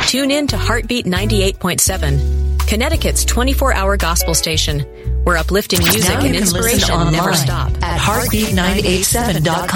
Tune in to Heartbeat 98.7, Connecticut's 24-hour gospel station, where uplifting music and inspiration never stop. At heartbeat987.com.